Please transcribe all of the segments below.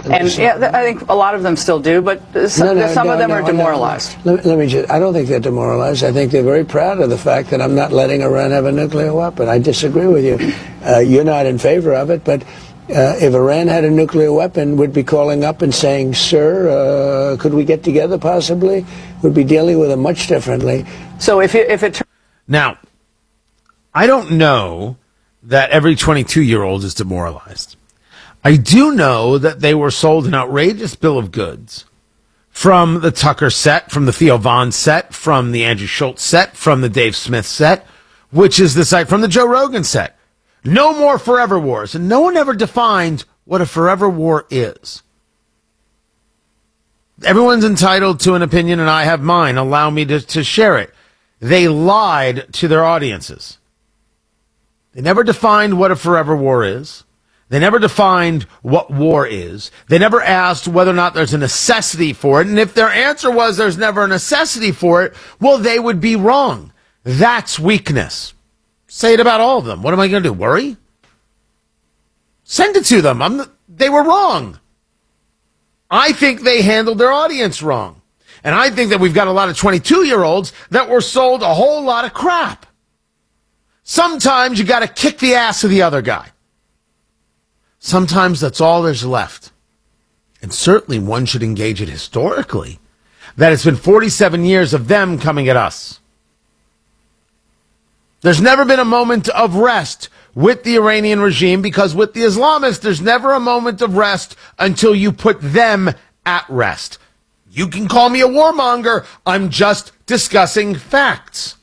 And yeah, I think a lot of them still do, but some of them are demoralized. Let me just, I don't think they're demoralized. I think they're very proud of the fact that I'm not letting Iran have a nuclear weapon. I disagree with you. You're not in favor of it, but if Iran had a nuclear weapon, we'd be calling up and saying, sir, could we get together possibly? We'd be dealing with it much differently. So if it Now, I don't know that every 22-year-old is demoralized. I do know that they were sold an outrageous bill of goods from the Tucker set, from the Theo Von set, from the Andrew Schultz set, from the Dave Smith set, which is the site from the Joe Rogan set. No more forever wars. And no one ever defined what a forever war is. Everyone's entitled to an opinion, and I have mine. Allow me to share it. They lied to their audiences. They never defined what a forever war is. They never defined what war is. They never asked whether or not there's a necessity for it. And if their answer was there's never a necessity for it, well, they would be wrong. That's weakness. Say it about all of them. What am I going to do? Worry? Send it to them. They were wrong. I think they handled their audience wrong. And I think that we've got a lot of 22-year-olds that were sold a whole lot of crap. Sometimes you got to kick the ass of the other guy. Sometimes that's all there's left. And certainly one should engage it historically, that it's been 47 years of them coming at us. There's never been a moment of rest with the Iranian regime, because with the Islamists, there's never a moment of rest until you put them at rest. You can call me a warmonger. I'm just discussing facts.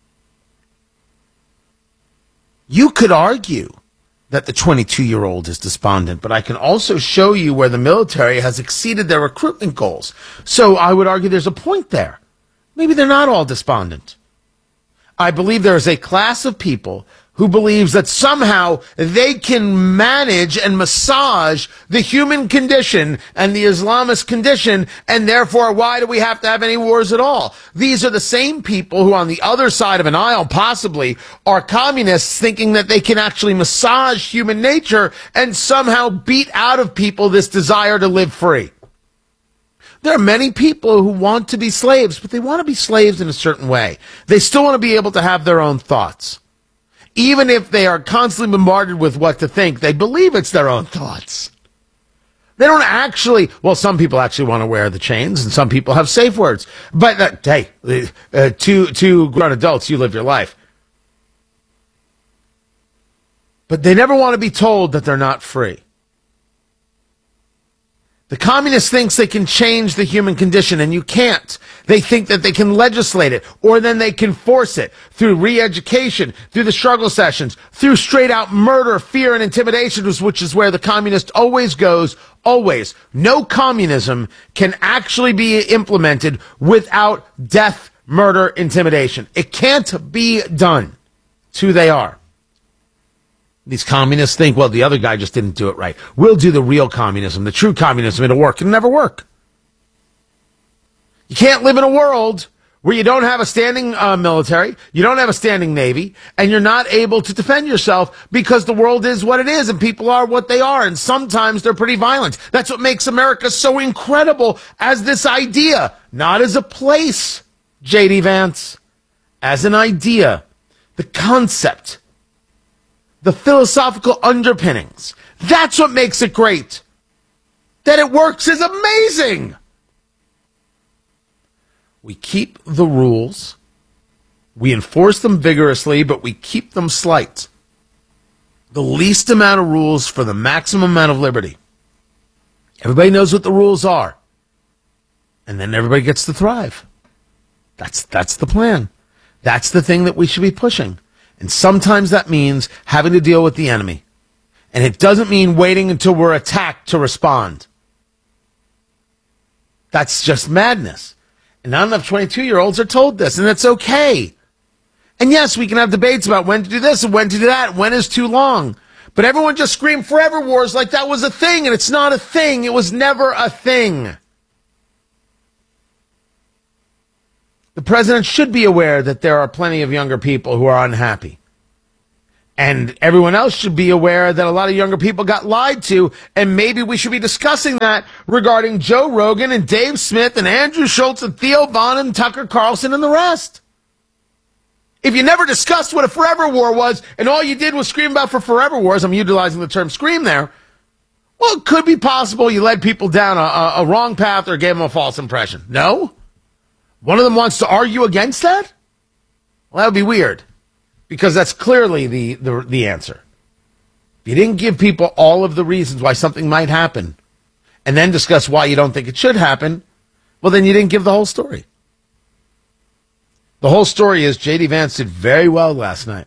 You could argue that the 22-year-old is despondent, but I can also show you where the military has exceeded their recruitment goals. So I would argue there's a point there. Maybe they're not all despondent. I believe there is a class of people who believes that somehow they can manage and massage the human condition and the Islamist condition, and therefore why do we have to have any wars at all? These are the same people who on the other side of an aisle possibly are communists, thinking that they can actually massage human nature and somehow beat out of people this desire to live free. There are many people who want to be slaves, but they want to be slaves in a certain way. They still want to be able to have their own thoughts. Even if they are constantly bombarded with what to think, they believe it's their own thoughts. They don't actually, well, some people actually want to wear the chains, and some people have safe words. But, hey, two grown adults, you live your life. But they never want to be told that they're not free. The communist thinks they can change the human condition, and you can't. They think that they can legislate it, or then they can force it through re-education, through the struggle sessions, through straight-out murder, fear, and intimidation, which is where the communist always goes, always. No communism can actually be implemented without death, murder, intimidation. It can't be done. It's who they are. These communists think, well, the other guy just didn't do it right. We'll do the real communism, the true communism. It'll work. It'll never work. You can't live in a world where you don't have a standing military, you don't have a standing navy, and you're not able to defend yourself because the world is what it is and people are what they are, and sometimes they're pretty violent. That's what makes America so incredible as this idea, not as a place, J.D. Vance, as an idea, the concept, the philosophical underpinnings. That's what makes it great. That it works is amazing. We keep the rules. We enforce them vigorously, but we keep them slight. The least amount of rules for the maximum amount of liberty. Everybody knows what the rules are. And then everybody gets to thrive. That's the plan. That's the thing that we should be pushing. And sometimes that means having to deal with the enemy. And it doesn't mean waiting until we're attacked to respond. That's just madness. And not enough 22-year-olds are told this, and it's okay. And yes, we can have debates about when to do this and when to do that, when is too long. But everyone just screamed forever wars like that was a thing, and it's not a thing. It was never a thing. The president should be aware that there are plenty of younger people who are unhappy. And everyone else should be aware that a lot of younger people got lied to, and maybe we should be discussing that regarding Joe Rogan and Dave Smith and Andrew Schultz and Theo Von and Tucker Carlson and the rest. If you never discussed what a forever war was, and all you did was scream about for forever wars, I'm utilizing the term scream there, well, it could be possible you led people down a wrong path or gave them a false impression. No? One of them wants to argue against that? Well, that would be weird. Because that's clearly the answer. If you didn't give people all of the reasons why something might happen and then discuss why you don't think it should happen, well, then you didn't give the whole story. The whole story is J.D. Vance did very well last night.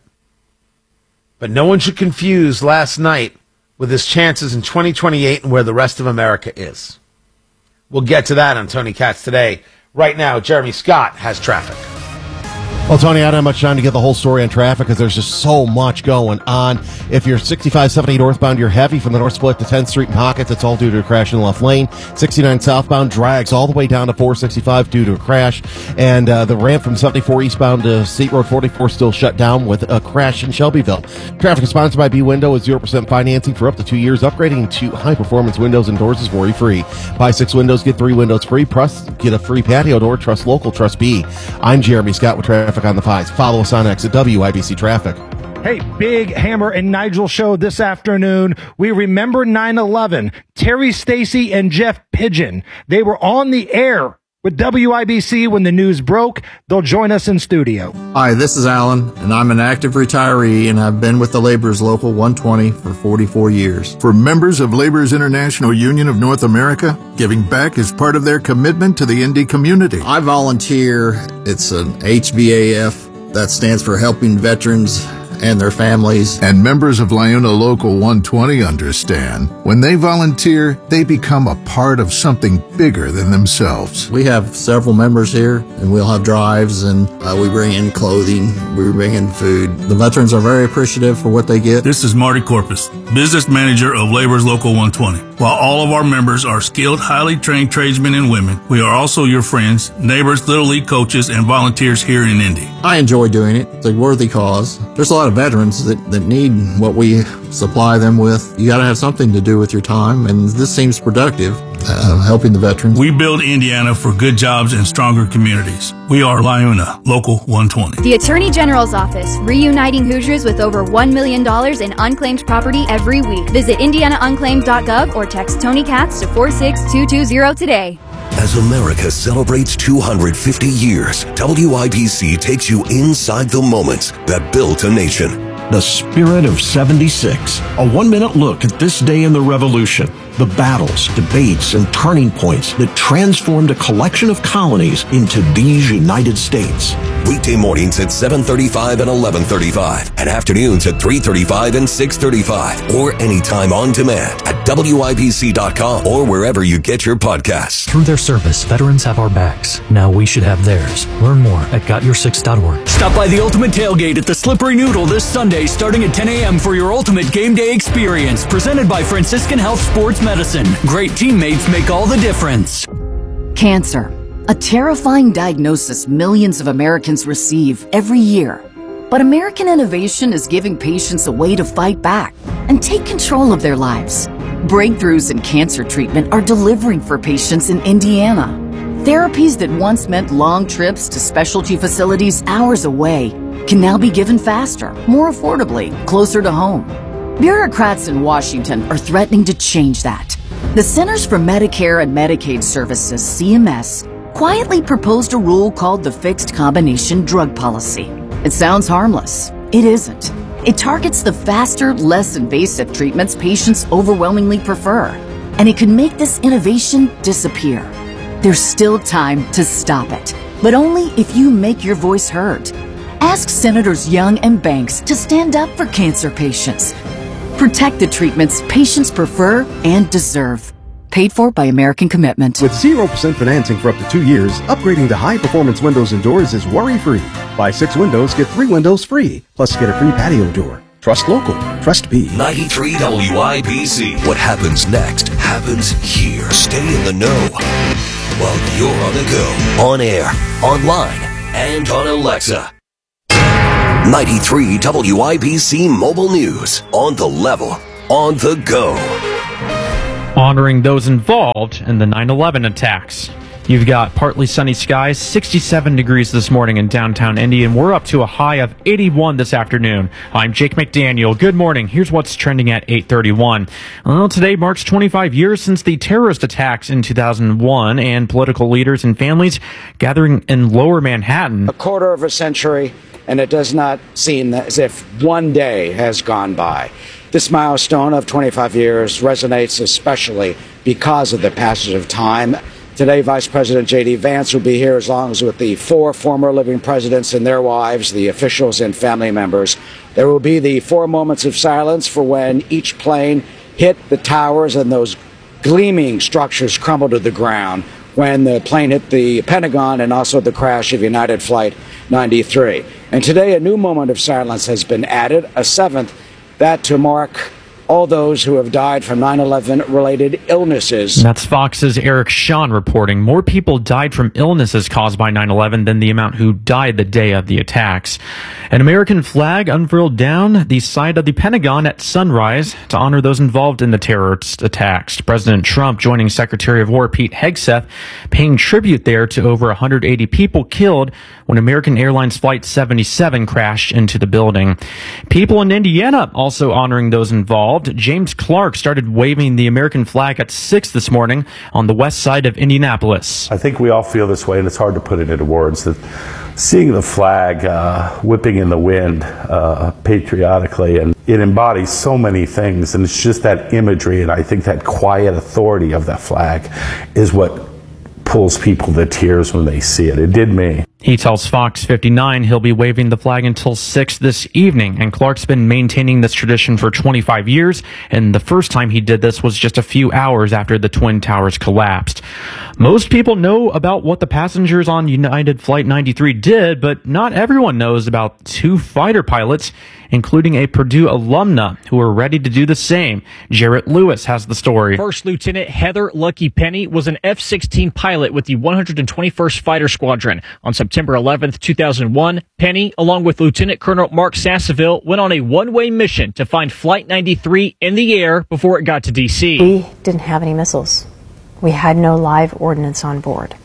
But no one should confuse last night with his chances in 2028 and where the rest of America is. We'll get to that on Tony Katz today. Right now, Jeremy Scott has traffic. Well, Tony, I don't have much time to get the whole story on traffic because there's just so much going on. If you're 65-70 northbound, you're heavy from the north split to 10th Street in Hawkins. It's all due to a crash in the left lane. 69 southbound drags all the way down to 465 due to a crash. And the ramp from 74 eastbound to State Road 44 still shut down with a crash in Shelbyville. Traffic is sponsored by B-Window with 0% financing for up to 2 years. Upgrading to high-performance windows and doors is worry-free. Buy 6 windows, get 3 windows free. Plus, get a free patio door. Trust local, trust B. I'm Jeremy Scott with traffic on the 5s. Follow us on X at WIBC Traffic. Hey, Big Hammer and Nigel show this afternoon. We remember 9/11. Terry Stacy and Jeff Pigeon. They were on the air with WIBC when the news broke. They'll join us in studio. Hi, this is Alan, and I'm an active retiree, and I've been with the Laborers Local 120 for 44 years. For members of Laborers International Union of North America, giving back is part of their commitment to the Indy community. I volunteer. It's an HVAF. That stands for Helping Veterans and their families. And members of Liuna Local 120 understand. When they volunteer, they become a part of something bigger than themselves. We have several members here, and we'll have drives, and we bring in clothing, we bring in food. The veterans are very appreciative for what they get. This is Marty Corpus, business manager of Laborers Local 120. While all of our members are skilled, highly trained tradesmen and women, we are also your friends, neighbors, Little League coaches, and volunteers here in Indy. I enjoy doing it. It's a worthy cause. There's a lot of veterans that need what we supply them with. You got to have something to do with your time, and this seems productive, helping the veterans. We build Indiana for good jobs and stronger communities. We are Liuna Local 120. The Attorney General's Office, reuniting Hoosiers with over $1 million in unclaimed property every week. Visit IndianaUnclaimed.gov or text Tony Katz to 46220 today. As America celebrates 250 years, WIBC takes you inside the moments that built a nation. The Spirit of 76. A 1-minute look at this day in the Revolution. The battles, debates, and turning points that transformed a collection of colonies into these United States. Weekday mornings at 7:35 and 11:35, and afternoons at 3:35 and 6:35, or anytime on demand at WIBC.com or wherever you get your podcasts. Through their service, veterans have our backs. Now we should have theirs. Learn more at GotYour6.org. Stop by the Ultimate Tailgate at the Slippery Noodle this Sunday starting at 10 a.m. for your ultimate game day experience. Presented by Franciscan Health Sports Medicine. Great teammates make all the difference. Cancer. A terrifying diagnosis millions of Americans receive every year. But American innovation is giving patients a way to fight back and take control of their lives. Breakthroughs in cancer treatment are delivering for patients in Indiana. Therapies that once meant long trips to specialty facilities hours away can now be given faster, more affordably, closer to home. Bureaucrats in Washington are threatening to change that. The Centers for Medicare and Medicaid Services, CMS, quietly proposed a rule called the Fixed Combination Drug Policy. It sounds harmless. It isn't. It targets the faster, less invasive treatments patients overwhelmingly prefer, and it could make this innovation disappear. There's still time to stop it, but only if you make your voice heard. Ask Senators Young and Banks to stand up for cancer patients. Protect the treatments patients prefer and deserve. Paid for by American Commitment. With 0% financing for up to 2 years, upgrading to high-performance windows and doors is worry-free. Buy 6 windows, get 3 windows free. Plus, get a free patio door. Trust local. Trust B. 93 WIBC. What happens next happens here. Stay in the know while you're on the go. On air, online, and on Alexa. 93 WIBC Mobile News. On the level, on the go. Honoring those involved in the 9/11 attacks. You've got partly sunny skies, 67 degrees this morning in downtown Indy, and we're up to a high of 81 this afternoon. I'm Jake McDaniel. Good morning. Here's what's trending at 8:31. Well, today marks 25 years since the terrorist attacks in 2001, and political leaders and families gathering in Lower Manhattan. A quarter of a century, and it does not seem as if one day has gone by. This milestone of 25 years resonates especially because of the passage of time. Today, Vice President J.D. Vance will be here as long as with the 4 former living presidents and their wives, the officials and family members. There will be the 4 moments of silence for when each plane hit the towers and those gleaming structures crumbled to the ground, when the plane hit the Pentagon, and also the crash of United Flight 93. And today, a new moment of silence has been added, a 7th, that to mark all those who have died from 9/11 related illnesses. That's Fox's Eric Shawn reporting. More people died from illnesses caused by 9/11 than the amount who died the day of the attacks. An American flag unfurled down the side of the Pentagon at sunrise to honor those involved in the terrorist attacks. President Trump joining Secretary of War Pete Hegseth, paying tribute there to over 180 people killed when American Airlines Flight 77 crashed into the building. People in Indiana also honoring those involved. James Clark started waving the American flag at 6 this morning on the west side of Indianapolis. I think we all feel this way, and it's hard to put it into words, that seeing the flag whipping in the wind patriotically, and it embodies so many things, and it's just that imagery, and I think that quiet authority of that flag is what pulls people to tears when they see it. It did me. He tells Fox 59 he'll be waving the flag until 6 this evening, and Clark's been maintaining this tradition for 25 years, and the first time he did this was just a few hours after the Twin Towers collapsed. Most people know about what the passengers on United Flight 93 did, but not everyone knows about 2 fighter pilots, including a Purdue alumna, who are ready to do the same. Jarrett Lewis has the story. First Lieutenant Heather Lucky Penny was an F-16 pilot with the 121st Fighter Squadron. On September 11th, 2001, Penny, along with Lieutenant Colonel Mark Sasseville, went on a one-way mission to find Flight 93 in the air before it got to D.C. We didn't have any missiles. We had no live ordnance on board.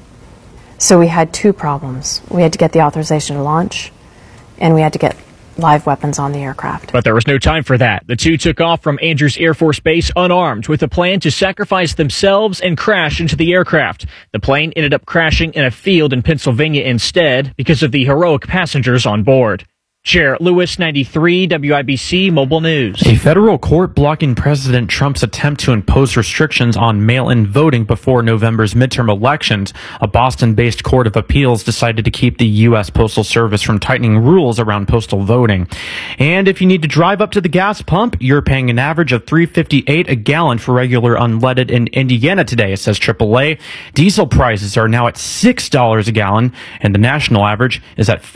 So we had 2 problems. We had to get the authorization to launch, and we had to get live weapons on the aircraft. But there was no time for that. The 2 took off from Andrews Air Force Base unarmed, with a plan to sacrifice themselves and crash into the aircraft. The plane ended up crashing in a field in Pennsylvania instead because of the heroic passengers on board. Jarrett Lewis, 93 WIBC Mobile News. A federal court blocking President Trump's attempt to impose restrictions on mail-in voting before November's midterm elections. A Boston-based court of appeals decided to keep the U.S. Postal Service from tightening rules around postal voting. And if you need to drive up to the gas pump, you're paying an average of $3.58 a gallon for regular unleaded in Indiana today, says AAA. Diesel prices are now at $6 a gallon, and the national average is at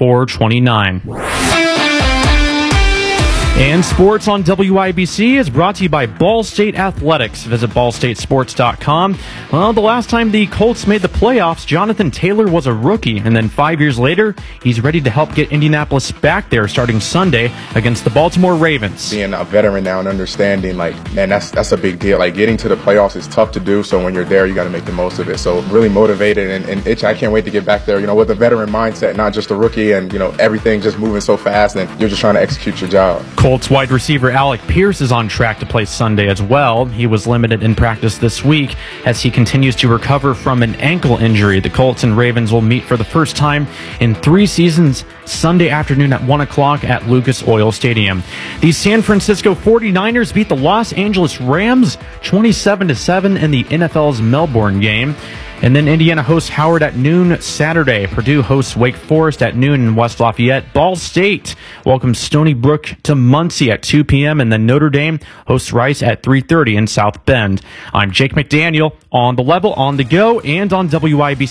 $4.29. And sports on WIBC is brought to you by Ball State Athletics. Visit ballstatesports.com. Well, the last time the Colts made the playoffs, Jonathan Taylor was a rookie, and then 5 years later, he's ready to help get Indianapolis back there starting Sunday against the Baltimore Ravens. Being a veteran now and understanding, man, that's a big deal. Getting to the playoffs is tough to do, so when you're there, you got to make the most of it. So really motivated and itch. I can't wait to get back there, with a veteran mindset, not just a rookie, and, everything just moving so fast, and you're just trying to execute your job. Colts wide receiver Alec Pierce is on track to play Sunday as well. He was limited in practice this week as he continues to recover from an ankle injury. The Colts and Ravens will meet for the first time in 3 seasons Sunday afternoon at 1 o'clock at Lucas Oil Stadium. The San Francisco 49ers beat the Los Angeles Rams 27-7 in the NFL's Melbourne game. And then Indiana hosts Howard at noon Saturday. Purdue hosts Wake Forest at noon in West Lafayette. Ball State welcomes Stony Brook to Muncie at 2 p.m. And then Notre Dame hosts Rice at 3:30 in South Bend. I'm Jake McDaniel, on the level, on the go, and on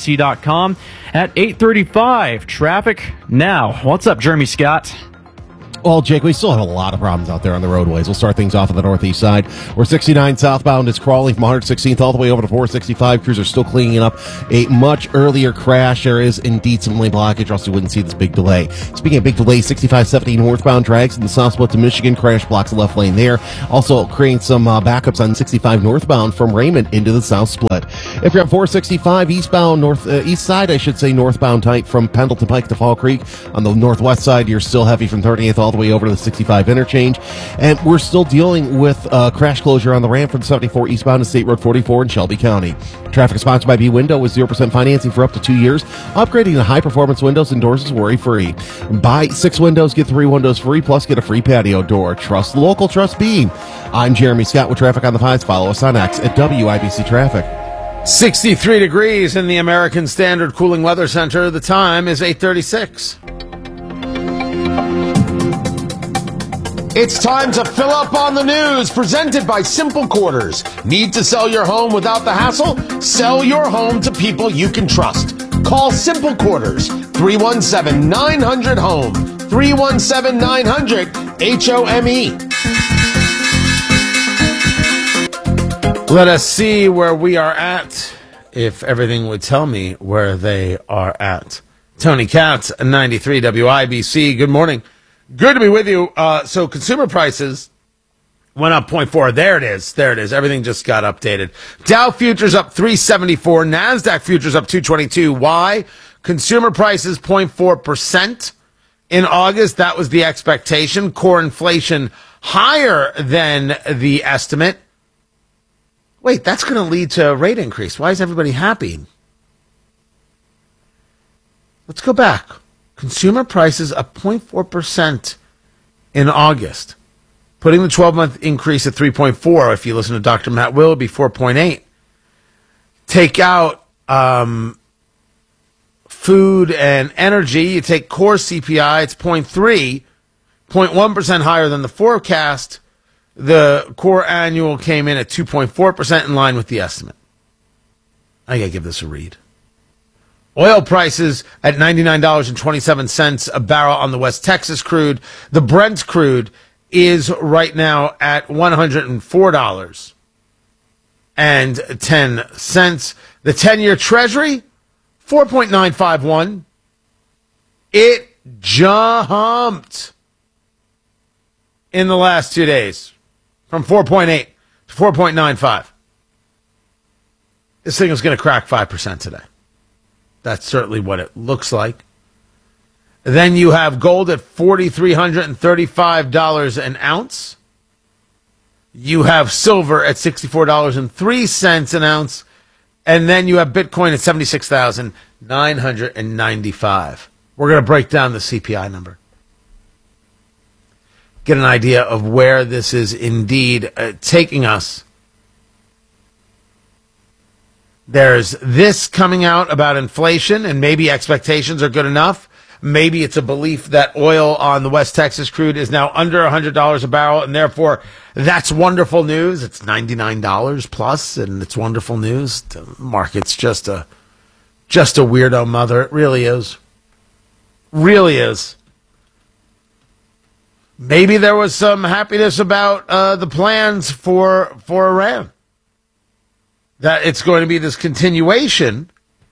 WIBC.com at 8:35. Traffic now. What's up, Jeremy Scott? Well, Jake, we still have a lot of problems out there on the roadways. We'll start things off on the northeast side, where 69 southbound is crawling from 116th all the way over to 465. Crews are still cleaning up a much earlier crash. There is indeed some lane blockage, or else you wouldn't see this big delay. Speaking of big delays, 6570 northbound drags in the south split to Michigan. Crash blocks the left lane there. Also creating some backups on 65 northbound from Raymond into the south split. If you're on 465 eastbound, east side, I should say northbound tight from Pendleton Pike to Fall Creek. On the northwest side, you're still heavy from 38th all the way over to the 65 interchange. And we're still dealing with crash closure on the ramp from 74 eastbound to State Road 44 in Shelby County. Traffic is sponsored by B-Window with 0% financing for up to 2 years. Upgrading to high-performance windows and doors is worry-free. Buy 6 windows, get 3 windows free, plus get a free patio door. Trust local, trust Beam. I'm Jeremy Scott with Traffic on the Pies. Follow us on X at WIBC Traffic. 63 degrees in the American Standard Cooling Weather Center. The time is 8:36. It's time to fill up on the news, presented by Simple Quarters. Need to sell your home without the hassle? Sell your home to people you can trust. Call Simple Quarters, 317-900-HOME, 317-900-HOME. Let us see where we are at, if everything would tell me where they are at. Tony Katz, 93 WIBC. Good morning. Good to be with you. So consumer prices went up 0.4. There it is. Everything just got updated. Dow futures up 374. NASDAQ futures up 222. Why? Consumer prices 0.4% in August. That was the expectation. Core inflation higher than the estimate. Wait, that's going to lead to a rate increase. Why is everybody happy? Let's go back. Consumer prices up 0.4% in August, putting the 12-month increase at 3.4. If you listen to Dr. Matt Will, it'd be 4.8. Take out food and energy. You take core CPI, it's 0.3, 0.1% higher than the forecast. The core annual came in at 2.4%, in line with the estimate. I got to give this a read. Oil prices at $99.27 a barrel on the West Texas crude. The Brent crude is right now at $104.10. The 10-year Treasury, 4.951. It jumped in the last 2 days from 4.8 to 4.95. This thing is going to crack 5% today. That's certainly what it looks like. Then you have gold at $4,335 an ounce. You have silver at $64.03 an ounce. And then you have Bitcoin at $76,995. We're going to break down the CPI number. Get an idea of where this is indeed taking us. There's this coming out about inflation, and maybe expectations are good enough. Maybe it's a belief that oil on the West Texas crude is now under $100 a barrel, and therefore that's wonderful news. It's $99 plus, and it's wonderful news. The market's just a weirdo mother. It really is. Really is. Maybe there was some happiness about the plans for Iran. That it's going to be this continuation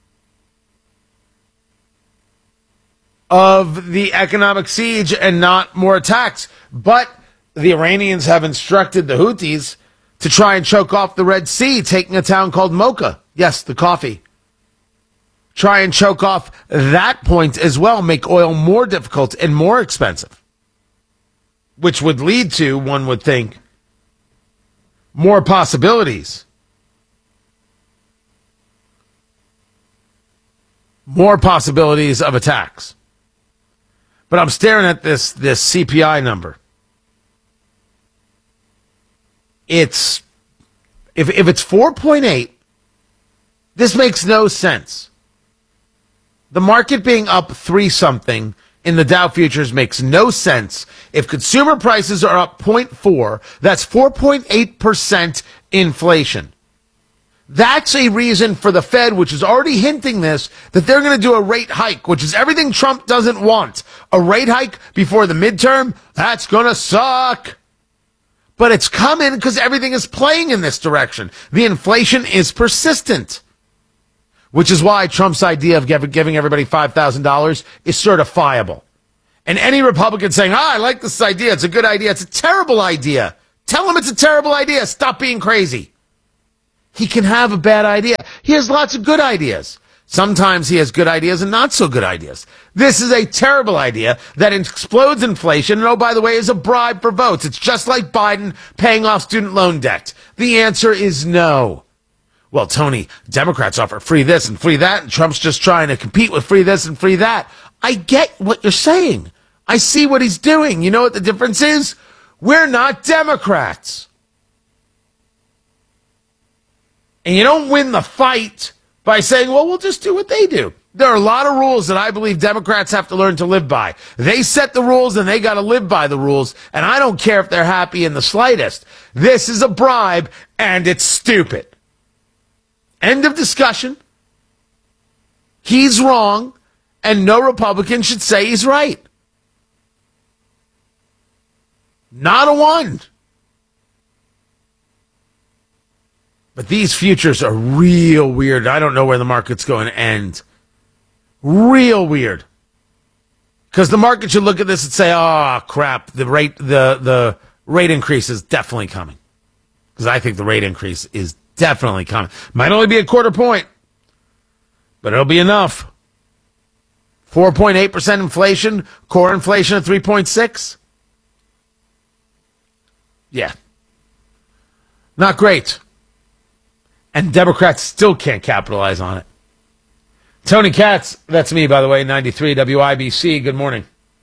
of the economic siege and not more attacks. But the Iranians have instructed the Houthis to try and choke off the Red Sea, taking a town called Mocha. Yes, the coffee. Try and choke off that point as well, make oil more difficult and more expensive. Which would lead to, one would think, more possibilities. More possibilities of attacks. But I'm staring at this CPI number. It's if it's 4.8, this makes no sense. The market being up 3-something in the Dow futures makes no sense. If consumer prices are up 0.4, that's 4.8% inflation. That's a reason for the Fed, which is already hinting this, that they're going to do a rate hike, which is everything Trump doesn't want. A rate hike before the midterm, that's going to suck. But it's coming because everything is playing in this direction. The inflation is persistent, which is why Trump's idea of giving everybody $5,000 is certifiable. And any Republican saying, I like this idea, it's a good idea, it's a terrible idea. Tell him it's a terrible idea. Stop being crazy. He can have a bad idea. He has lots of good ideas. Sometimes he has good ideas and not so good ideas. This is a terrible idea that explodes inflation and, oh, by the way, is a bribe for votes. It's just like Biden paying off student loan debt. The answer is no. Well, Tony, Democrats offer free this and free that, and Trump's just trying to compete with free this and free that. I get what you're saying. I see what he's doing. You know what the difference is? We're not Democrats. And you don't win the fight by saying, well, we'll just do what they do. There are a lot of rules that I believe Democrats have to learn to live by. They set the rules and they got to live by the rules. And I don't care if they're happy in the slightest. This is a bribe and it's stupid. End of discussion. He's wrong and no Republican should say he's right. Not a one. But these futures are real weird. I don't know where the market's going to end. Real weird. Because the market should look at this and say, oh, crap, the rate increase is definitely coming. Because I think the rate increase is definitely coming. Might only be a quarter point, but it'll be enough. 4.8% inflation, core inflation at 3.6%. Yeah. Not great. And Democrats still can't capitalize on it. Tony Katz, that's me, by the way, 93 WIBC. Good morning.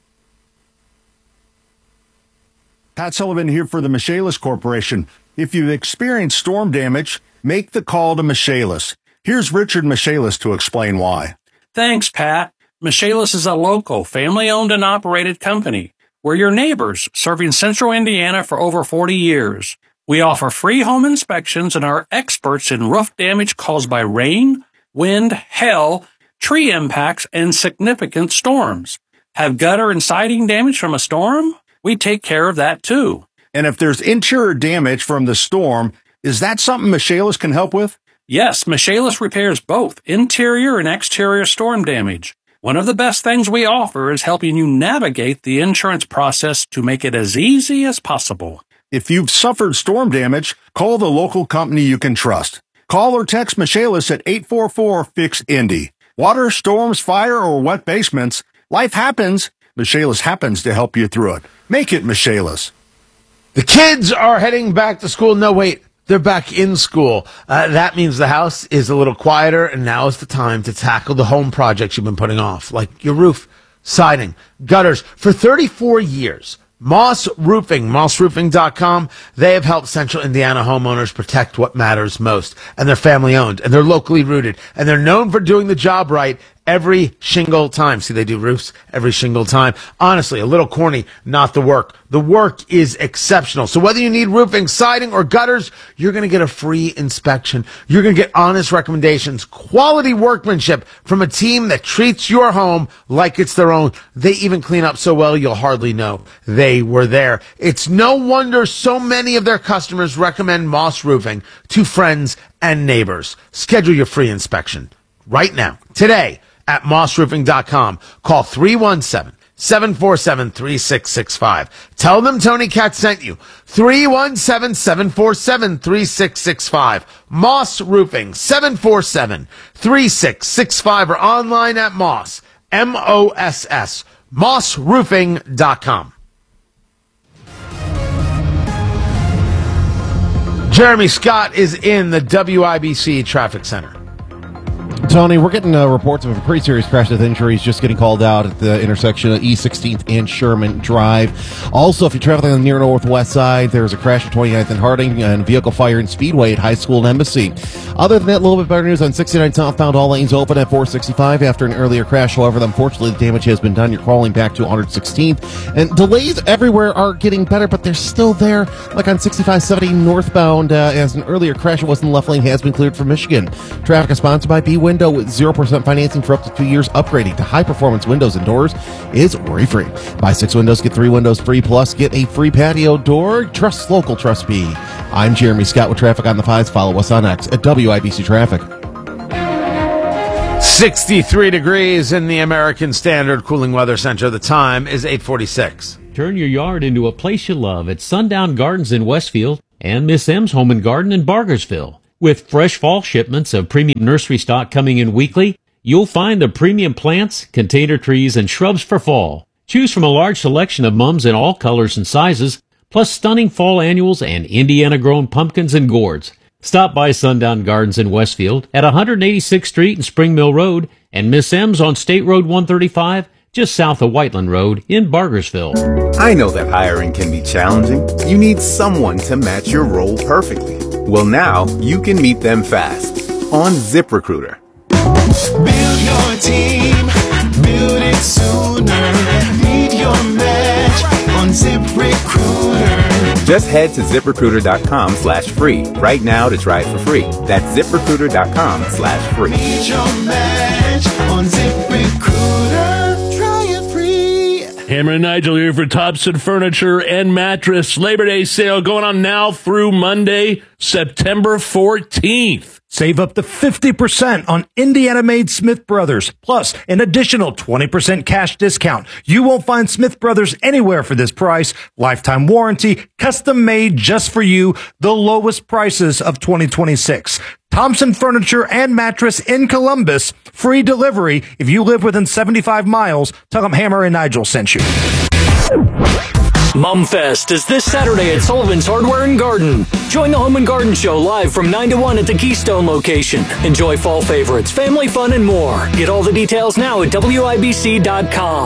Pat Sullivan here for the Michaelis Corporation. If you've experienced storm damage, make the call to Michaelis. Here's Richard Michaelis to explain why. Thanks, Pat. Michaelis is a local, family-owned and operated company. We're your neighbors, serving central Indiana for over 40 years. We offer free home inspections and are experts in roof damage caused by rain, wind, hail, tree impacts, and significant storms. Have gutter and siding damage from a storm? We take care of that too. And if there's interior damage from the storm, is that something Michaelis can help with? Yes, Michaelis repairs both interior and exterior storm damage. One of the best things we offer is helping you navigate the insurance process to make it as easy as possible. If you've suffered storm damage, call the local company you can trust. Call or text Michaelis at 844-FIX-INDY. Water, storms, fire, or wet basements, life happens. Michaelis happens to help you through it. Make it Michaelis. The kids are heading back to school. No, wait, they're back in school. That means the house is a little quieter, and now is the time to tackle the home projects you've been putting off, like your roof, siding, gutters. For 34 years, Moss Roofing, mossroofing.com, they have helped Central Indiana homeowners protect what matters most. And they're family owned, and they're locally rooted, and they're known for doing the job right every shingle time. See, they do roofs every shingle time. Honestly, a little corny, not the work. The work is exceptional. So whether you need roofing, siding, or gutters, you're going to get a free inspection. You're going to get honest recommendations, quality workmanship from a team that treats your home like it's their own. They even clean up so well you'll hardly know they were there. It's no wonder so many of their customers recommend Moss Roofing to friends and neighbors. Schedule your free inspection right now, today, at mossroofing.com. Call 317-747-3665. Tell them Tony Katz sent you. 317-747-3665. Moss Roofing, 747-3665, or online at Moss, M-O-S-S, mossroofing.com. Jeremy Scott is in the WIBC Traffic Center. Tony, we're getting reports of a pretty serious crash with injuries just getting called out at the intersection of East 16th and Sherman Drive. Also, if you're traveling on the near northwest side, there's a crash at 29th and Harding and vehicle fire in Speedway at High School and Embassy. Other than that, a little bit better news on 69 southbound. All lanes open at 465 after an earlier crash. However, unfortunately, the damage has been done. You're crawling back to 116th. And delays everywhere are getting better, but they're still there, like on 6570 northbound, as an earlier crash that was in the left lane has been cleared from Michigan. Traffic is sponsored by B-Window with 0% financing for up to 2 years. Upgrading to high-performance windows and doors is worry-free. Buy 6 windows, get 3 windows free, plus get a free patio door. Trust local, trust B. I'm Jeremy Scott with Traffic on the 5s. Follow us on X at WIBC Traffic. 63 degrees in the American Standard Cooling Weather Center. The time is 8:46. Turn your yard into a place you love at Sundown Gardens in Westfield and Miss M's Home and Garden in Bargersville. With fresh fall shipments of premium nursery stock coming in weekly, you'll find the premium plants, container trees, and shrubs for fall. Choose from a large selection of mums in all colors and sizes, plus stunning fall annuals and Indiana-grown pumpkins and gourds. Stop by Sundown Gardens in Westfield at 186th Street and Spring Mill Road, and Miss M's on State Road 135, just south of Whiteland Road in Bargersville. I know that hiring can be challenging. You need someone to match your role perfectly. Well, now you can meet them fast on ZipRecruiter. Build your team, build it sooner. Meet your match on ZipRecruiter. Just head to ZipRecruiter.com/free right now to try it for free. That's ZipRecruiter.com/free. Meet your match on ZipRecruiter. Try it free. Hammer and Nigel here for Thompson Furniture and Mattress. Labor Day sale going on now through Monday, September 14th. Save up to 50% on Indiana-made Smith Brothers, plus an additional 20% cash discount. You won't find Smith Brothers anywhere for this price. Lifetime warranty, custom made just for you, the lowest prices of 2026. Thompson Furniture and Mattress in Columbus. Free delivery if you live within 75 miles. Tell them Hammer and Nigel sent you. Mumfest is this Saturday at Sullivan's Hardware and Garden. Join the Home and Garden Show live from 9 to 1 at the Keystone location. Enjoy fall favorites, family fun, and more. Get all the details now at WIBC.com.